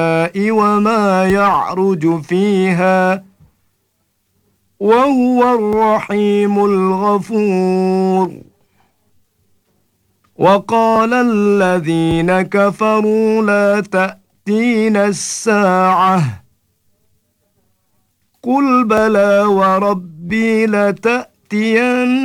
وما يعرج فيها وهو الرحيم الغفور. وقال الذين كفروا لا تأتينا الساعة قل بلى وربي لتأتين